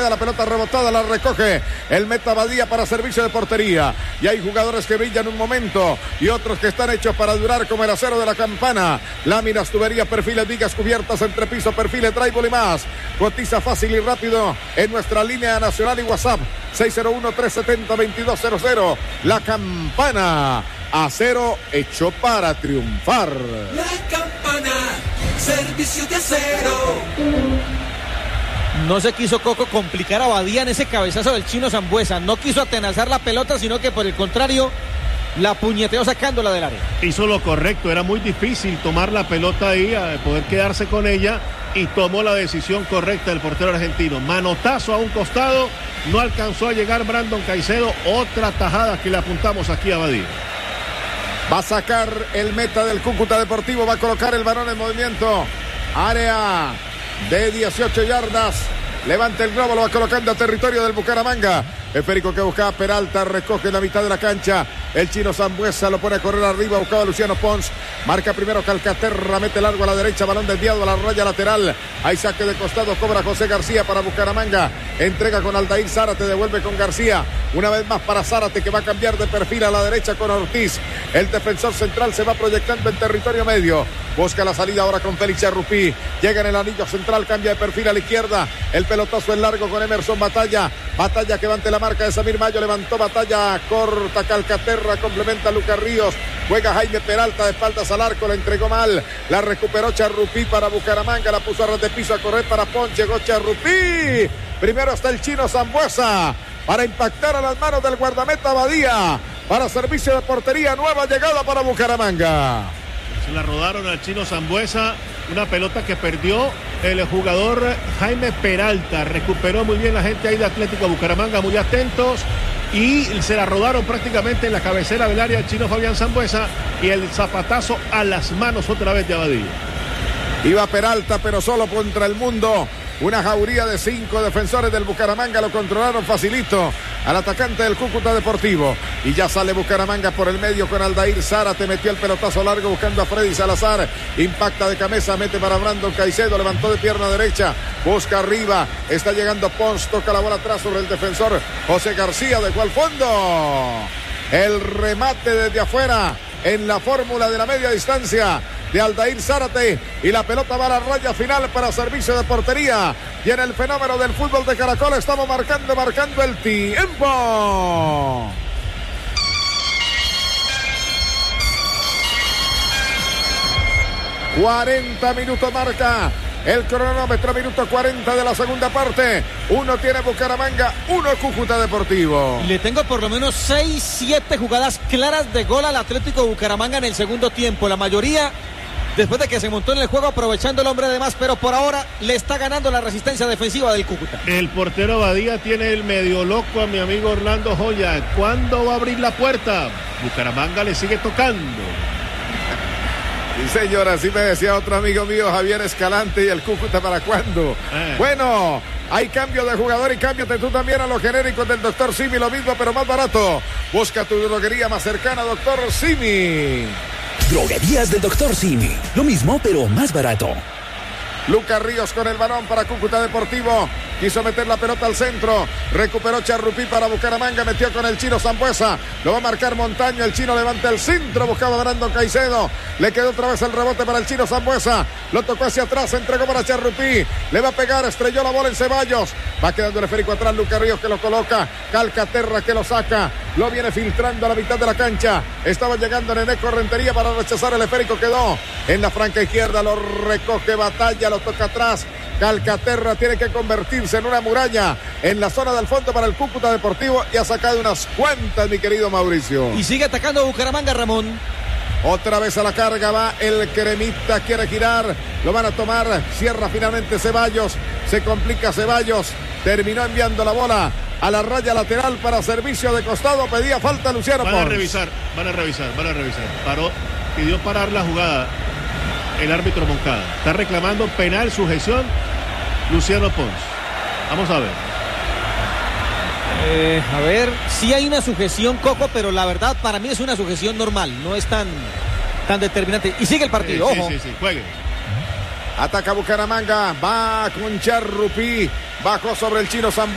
queda la pelota rebotada, la recoge el meta Badía para servicio de portería. Y hay jugadores que brillan un momento y otros que están hechos para durar, como el acero de la Campana. Láminas, tuberías, perfiles, vigas, cubiertas, entrepiso, perfiles, drywall y más. Cotiza fácil y rápido en nuestra línea nacional y WhatsApp 601-370-2200. La Campana, acero hecho para triunfar. La Campana, servicio de acero. No se quiso Coco complicar a Badía en ese cabezazo del Chino Sambuesa. No quiso atenazar la pelota, sino que por el contrario la puñeteó sacándola del área. Hizo lo correcto, era muy difícil tomar la pelota ahí, poder quedarse con ella, y tomó la decisión correcta el portero argentino. Manotazo a un costado, no alcanzó a llegar Brandon Caicedo. Otra tajada que le apuntamos aquí a Badía. Va a sacar el meta del Cúcuta Deportivo, va a colocar el balón en movimiento. Área de 18 yardas. Levanta el globo, lo va colocando a territorio del Bucaramanga. Esférico que buscaba Peralta, recoge en la mitad de la cancha. El Chino Sambuesa lo pone a correr arriba, buscaba Luciano Pons. Marca primero Calcaterra, mete largo a la derecha, balón desviado a la raya lateral. Hay saque de costado, cobra José García para Bucaramanga. Entrega con Aldair Zárate, devuelve con García. Una vez más para Zárate, que va a cambiar de perfil a la derecha con Ortiz. El defensor central se va proyectando en territorio medio. Busca la salida ahora con Félix Charrupí. Llega en el anillo central, cambia de perfil a la izquierda. El pelotazo en largo con Emerson Batalla. Batalla que va ante la marca de Samir Mayo. Levantó Batalla, corta Calcaterra, complementa Lucas Ríos. Juega Jaime Peralta de espaldas al arco, la entregó mal. La recuperó Charrupí para Bucaramanga. La puso a ras de piso a correr para Pons. Llegó Charrupí. Primero está el Chino Sambuesa para impactar a las manos del guardameta Badía. Para servicio de portería, nueva llegada para Bucaramanga. Se la rodaron al Chino Sambuesa, una pelota que perdió el jugador Jaime Peralta. Recuperó muy bien la gente ahí de Atlético Bucaramanga, muy atentos, y se la rodaron prácticamente en la cabecera del área al Chino Fabián Sambuesa, y el zapatazo a las manos otra vez de Abadía. Iba Peralta, pero solo contra el mundo. Una jauría de 5 defensores del Bucaramanga lo controlaron facilito al atacante del Cúcuta Deportivo. Y ya sale Bucaramanga por el medio con Aldair Zárate. Metió el pelotazo largo buscando a Freddy Salazar. Impacta de cabeza, mete para Brandon Caicedo. Levantó de pierna derecha, busca arriba. Está llegando Pons, toca la bola atrás sobre el defensor José García. Dejó al fondo. El remate desde afuera en la fórmula de la media distancia de Aldair Zárate, y la pelota va a la raya final para servicio de portería. Y en el fenómeno del fútbol de Caracol estamos marcando el tiempo. ...40 minutos marca el cronómetro, minuto 40 de la segunda parte. 1 tiene Bucaramanga, 1 Cúcuta Deportivo. Le tengo por lo menos 6, 7 jugadas claras de gol al Atlético Bucaramanga en el segundo tiempo. La mayoría después de que se montó en el juego aprovechando el hombre de más, pero por ahora le está ganando la resistencia defensiva del Cúcuta. El portero Badía tiene el medio loco a mi amigo Orlando Joya. ¿Cuándo va a abrir la puerta? Bucaramanga le sigue tocando. Sí, señora, así me decía otro amigo mío, Javier Escalante. ¿Y el Cúcuta para cuándo? Bueno, hay cambio de jugador y cámbiate tú también a los genéricos del Dr. Simi, lo mismo pero más barato. Busca tu droguería más cercana, Dr. Simi. Droguerías del Dr. Simi, lo mismo pero más barato. Lucas Ríos con el balón para Cúcuta Deportivo. Quiso meter la pelota al centro. Recuperó Charrupí para Bucaramanga. Metió con el Chino Sambuesa. Lo va a marcar Montaño. El Chino levanta el centro. Buscaba a Brandon Caicedo. Le quedó otra vez el rebote para el Chino Sambuesa. Lo tocó hacia atrás. Entregó para Charrupí. Le va a pegar. Estrelló la bola en Ceballos. Va quedando el esférico atrás. Lucas Ríos que lo coloca. Calcaterra que lo saca. Lo viene filtrando a la mitad de la cancha. Estaba llegando Neneco Rentería para rechazar el esférico. Quedó en la franca izquierda. Lo recoge Batalla. Lo toca atrás. Calcaterra tiene que convertirse en una muralla en la zona del fondo para el Cúcuta Deportivo, y ha sacado unas cuantas, mi querido Mauricio. Y sigue atacando Bucaramanga, Ramón. Otra vez a la carga va el Cremita, quiere girar, lo van a tomar, cierra finalmente Ceballos, se complica Ceballos, terminó enviando la bola a la raya lateral para servicio de costado, pedía falta Luciano Pons. Van a revisar. Pidió parar la jugada el árbitro Moncada. Está reclamando penal, sujeción, Luciano Pons. Vamos a ver. Sí hay una sujeción, Coco, pero la verdad para mí es una sujeción normal, no es tan determinante. Y sigue el partido, ojo. Sí, juegue. Ataca Bucaramanga, va con Charrupí, bajó sobre el Chino Sambuesa.